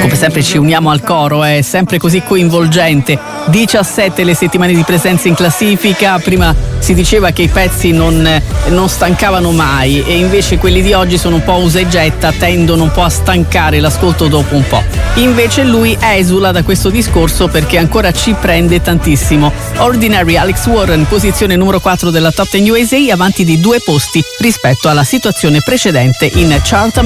Come sempre ci uniamo al coro, è sempre così coinvolgente. 17 le settimane di presenza in classifica. Prima si diceva che i pezzi non stancavano mai, e invece quelli di oggi sono un po' usa e getta, tendono un po' a stancare l'ascolto dopo un po'. Invece lui esula da questo discorso perché ancora ci prende tantissimo. Ordinary, Alex Warren, posizione numero 4 della Top 10 USA, avanti di 2 posti rispetto alla situazione precedente in chart